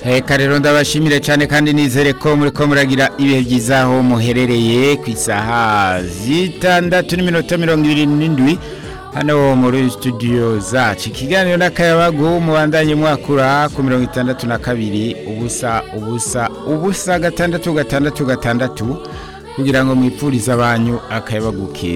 Reka rero ndabashimire cyane kandi nizere ko muriko muragira ibihe byiza aho muherereye ku isaha 6:27 hano muri studio zacu. Ikiganiro n'akayabagu mubandanye mwakura ku 62 ubusa 666 kugira ngo mwipfurize abanyu akayabagu.